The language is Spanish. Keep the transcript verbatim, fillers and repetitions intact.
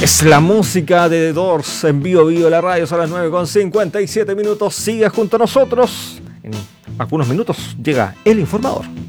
Es la música de The Doors en vivo, vivo la radio, son las nueve con cincuenta y siete minutos. Sigue junto a nosotros. En algunos minutos llega El Informador.